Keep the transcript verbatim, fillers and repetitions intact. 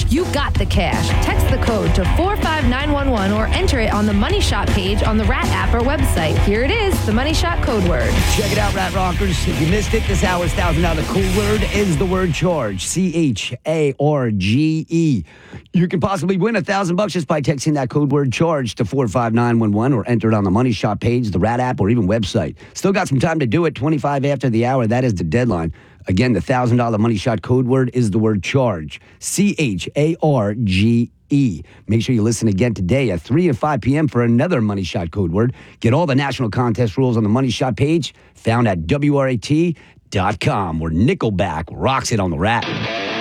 You got the cash. Text the code to four five nine one one or enter it on the Money Shot page on the Rat app or website. Here it is, the Money Shot code word. Check it out, Rat Rockers. If you missed it, this hour's one thousand dollars code word is the word charge. C H A R G E. You can possibly win a thousand bucks just by texting that code word charge to four five nine one one or enter it on the Money Shot page, the Rat app, or even website. Still got some time to do it. twenty-five after the hour. That is the deadline. Again, the one thousand dollars Money Shot code word is the word charge. C H A R G E. Make sure you listen again today at three and five p.m. for another Money Shot code word. Get all the national contest rules on the Money Shot page found at W R A T dot com, where Nickelback rocks it on the Rat.